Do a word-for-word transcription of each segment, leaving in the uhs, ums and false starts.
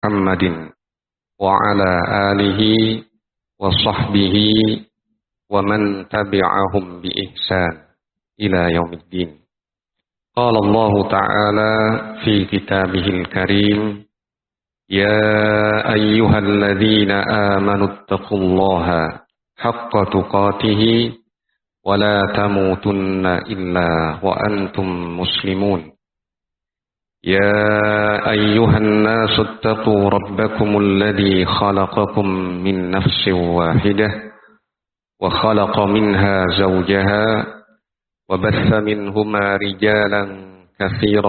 محمد وعلى آله وصحبه ومن تبعهم بإحسان إلى يوم الدين. قال الله تعالى في كتابه الكريم: يا أيها الذين آمنوا اتقوا الله حق تقاته ولا تموتن إلا وأنتم مسلمون. يا أيها الناس اتقوا ربكم الذي خلقكم من نفس واحدة وخلق منها زوجها وبث منهما رجالا كثيرا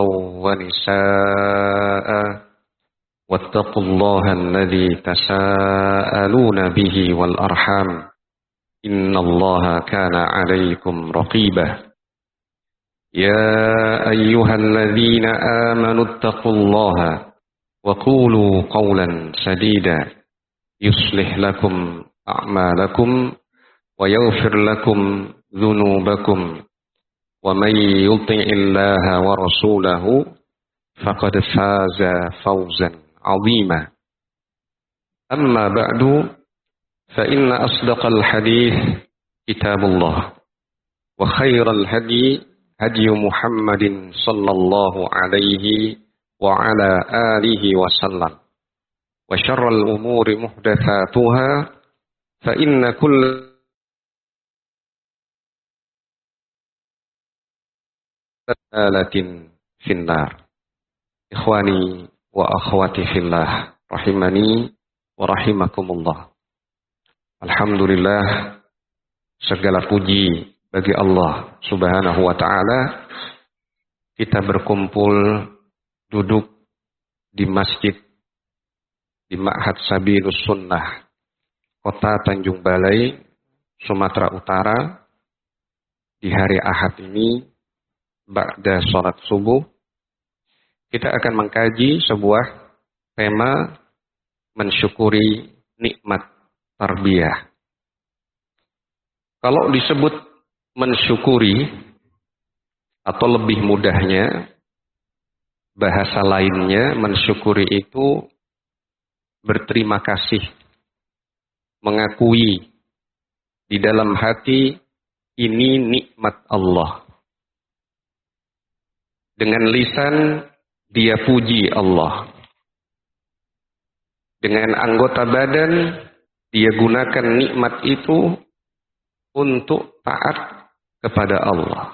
ونساء واتقوا الله الذي تساءلون به والأرحام إن الله كان عليكم رقيبا. يا أيها الذين آمنوا اتقوا الله وقولوا قولا سديدا يصلح لكم أعمالكم ويغفر لكم ذنوبكم ومن يطع الله ورسوله فقد فاز فوزا عظيما. أما بعد فإن أصدق الحديث كتاب الله وخير الهدي هدي محمد صلى الله عليه وعلى آله وسلم وشر الأمور محدثاتها فإن كل ضلالة في النار. إخواني وأخواتي في الله rahimani wa rahimakumullah. Alhamdulillah, segala puji bagi Allah Subhanahu wa ta'ala. Kita berkumpul duduk di masjid di Ma'had Sabilus Sunnah, Kota Tanjung Balai, Sumatera Utara, di hari Ahad ini ba'da sholat subuh. Kita akan mengkaji sebuah tema mensyukuri nikmat tarbiyah. Kalau disebut mensyukuri, atau lebih mudahnya, bahasa lainnya, mensyukuri itu berterima kasih, mengakui di dalam hati ini nikmat Allah. Dengan lisan dia puji Allah. Dengan anggota badan dia gunakan nikmat itu untuk taat kepada Allah.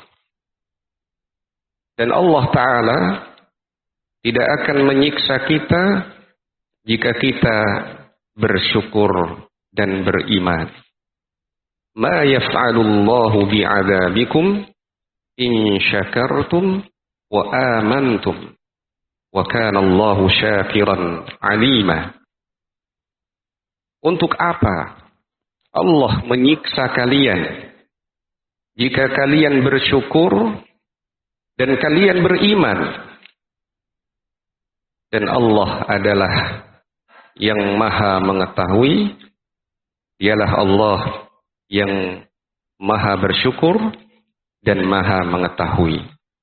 Dan Allah Ta'ala tidak akan menyiksa kita jika kita bersyukur dan beriman. Ma yaf'alullahu bi'adabikum in syakartum wa amantum wa kana Allahu syakiran alima. Untuk apa Allah menyiksa kalian jika kalian bersyukur dan kalian beriman? Dan Allah adalah yang maha mengetahui. Dialah Allah yang maha bersyukur dan maha mengetahui.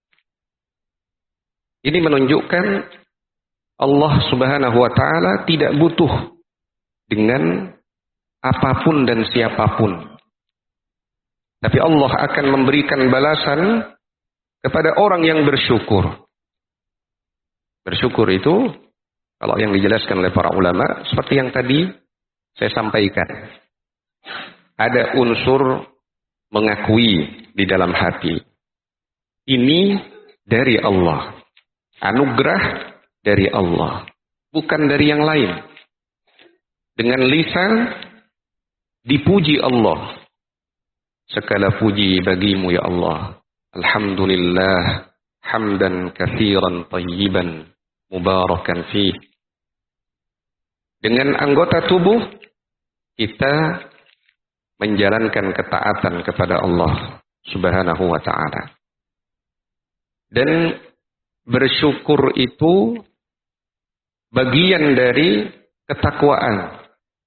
Ini menunjukkan Allah Subhanahu wa ta'ala tidak butuh dengan apapun dan siapapun. Tapi Allah akan memberikan balasan kepada orang yang bersyukur. Bersyukur itu, kalau yang dijelaskan oleh para ulama, seperti yang tadi saya sampaikan. Ada unsur mengakui di dalam hati. Ini dari Allah. Anugerah dari Allah. Bukan dari yang lain. Dengan lisan dipuji Allah. Segala puji bagimu ya Allah. Alhamdulillah hamdan katsiran tayyiban mubarakan fih. Dengan anggota tubuh kita menjalankan ketaatan kepada Allah Subhanahu wa ta'ala. Dan bersyukur itu bagian dari ketakwaan.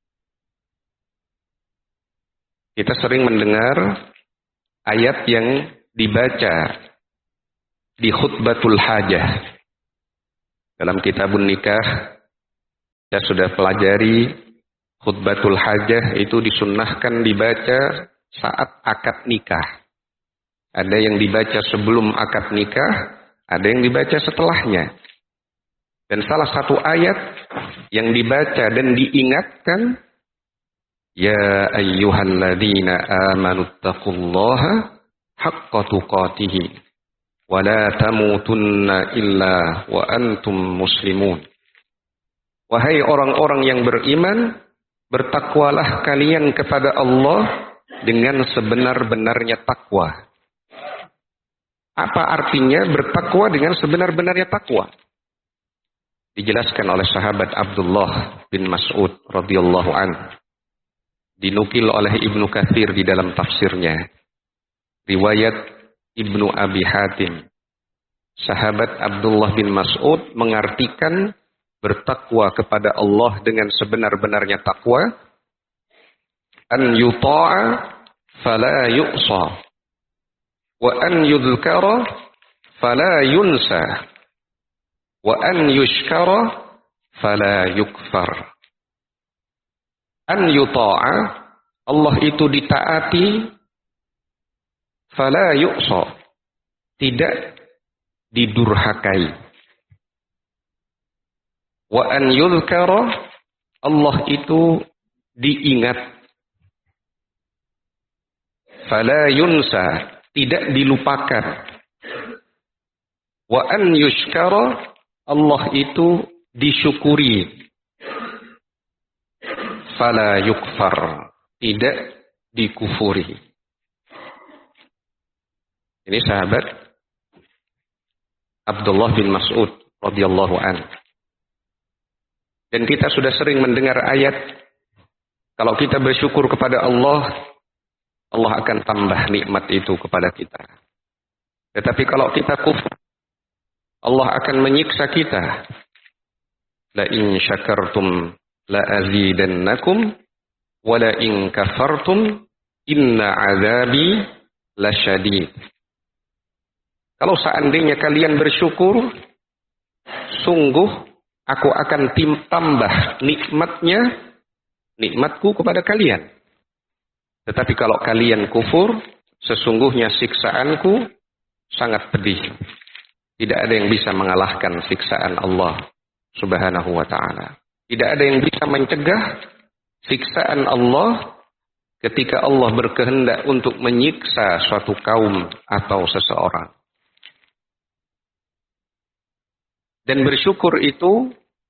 Kita sering mendengar ayat yang dibaca di khutbatul hajah dalam kitabun nikah Saya sudah pelajari khutbatul hajah itu disunnahkan dibaca saat akad nikah. Ada yang dibaca sebelum akad nikah, ada yang dibaca setelahnya. Dan salah satu ayat yang dibaca dan diingatkan, ya ayyuhalladzina amanu taqullaha haqqa tuqatih wa la tamutunna illa wa antum muslimun. Wahai orang-orang yang beriman, bertakwalah kalian kepada Allah dengan sebenar-benarnya takwa. Apa artinya bertakwa dengan sebenar-benarnya takwa? Dijelaskan oleh sahabat Abdullah bin Mas'ud radhiyallahu anhu. Dinukil oleh Ibnu Katsir di dalam tafsirnya. Riwayat Ibnu Abi Hatim. Sahabat Abdullah bin Mas'ud mengartikan bertakwa kepada Allah dengan sebenar-benarnya takwa, an yuta'a fala yu'sa wa an yudhkara fala yunsa wa an yushkara fala yukfar. An yuta'a, Allah itu ditaati, fala yu'sa, tidak didurhakai. Wa an yudhkara, Allah itu diingat. Fala yunsa, tidak dilupakan. Wa an yushkara, Allah itu disyukuri. Fala yukfar, tidak dikufuri. Ini sahabat Abdullah bin Mas'ud radhiyallahu anhu. Dan kita sudah sering mendengar ayat, kalau kita bersyukur kepada Allah, Allah akan tambah nikmat itu kepada kita. Tetapi kalau kita kufur, Allah akan menyiksa kita. La in syakartum la azidannakum wa la in kafartum inna azabi lasyadid. Kalau seandainya kalian bersyukur, sungguh aku akan tim tambah nikmatnya, nikmatku kepada kalian. Tetapi kalau kalian kufur, sesungguhnya siksaanku sangat pedih. Tidak ada yang bisa mengalahkan siksaan Allah subhanahu wa ta'ala. Tidak ada yang bisa mencegah siksaan Allah ketika Allah berkehendak untuk menyiksa suatu kaum atau seseorang. Dan bersyukur itu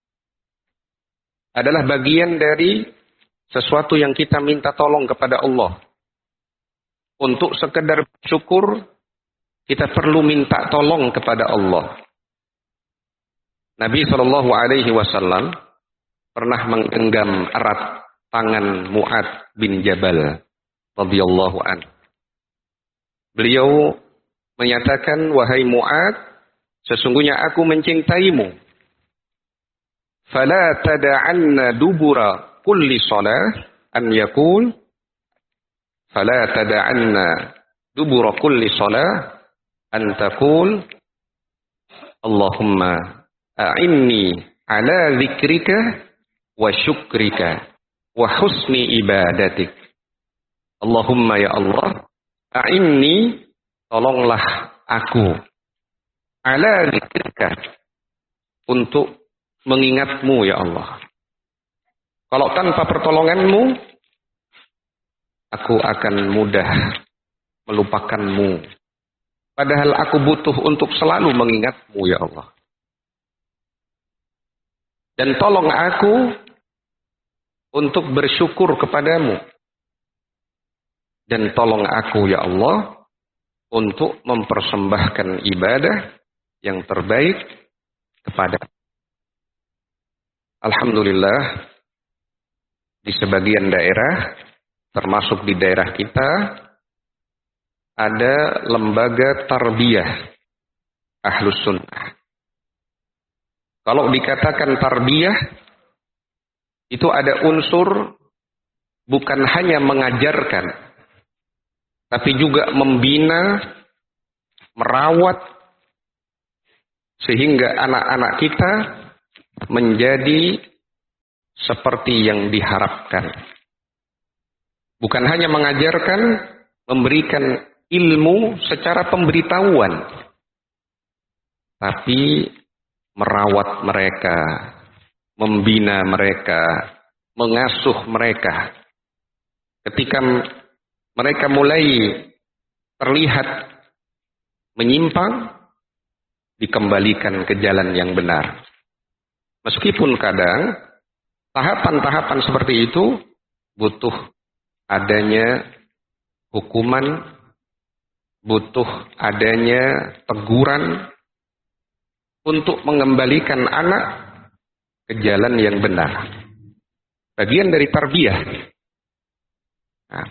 adalah bagian dari sesuatu yang kita minta tolong kepada Allah. Untuk sekedar bersyukur, kita perlu minta tolong kepada Allah. Nabi shallallahu alaihi wasallam pernah menggenggam erat tangan Mu'adz bin Jabal radhiyallahu anhu. Beliau menyatakan, wahai Mu'adz, sesungguhnya aku mencintaimu. Fala tada'anna dubura kulli salah an yakul. Fala tada'anna dubura kulli salah an taqul. Allahumma a'inni ala zikrika wa syukrika wa husni ibadatik. Allahumma ya Allah, a'inni, tolonglah aku, ala zikrika, untuk mengingatmu ya Allah. Kalau tanpa pertolonganmu, aku akan mudah melupakanmu. Padahal aku butuh untuk selalu mengingatmu ya Allah. Dan tolong aku untuk bersyukur kepadamu. Dan tolong aku ya Allah untuk mempersembahkan ibadah yang terbaik kepada. Alhamdulillah, di sebagian daerah, termasuk di daerah kita, ada lembaga tarbiyah Ahlus Sunnah. Kalau dikatakan tarbiyah, itu ada unsur bukan hanya mengajarkan, tapi juga membina, merawat, sehingga anak-anak kita menjadi seperti yang diharapkan. Bukan hanya mengajarkan, memberikan ilmu secara pemberitahuan, tapi merawat mereka, membina mereka, mengasuh mereka. Ketika mereka mulai terlihat menyimpang, dikembalikan ke jalan yang benar. Meskipun kadang tahapan-tahapan seperti itu butuh adanya hukuman, butuh adanya teguran untuk mengembalikan anak ke jalan yang benar. Bagian dari tarbiyah. Nah,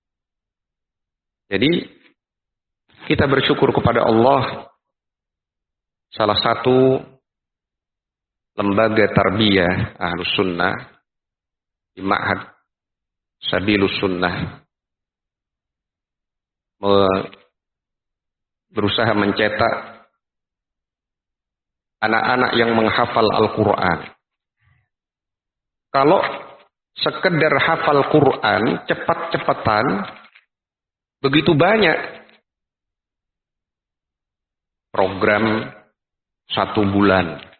jadi kita bersyukur kepada Allah, salah satu lembaga tarbiyah Ahlus Sunnah di Ma'had Sabilus Sunnah berusaha mencetak anak-anak yang menghafal Al-Quran. Kalau sekedar hafal Quran cepat-cepatan, begitu banyak program satu bulan,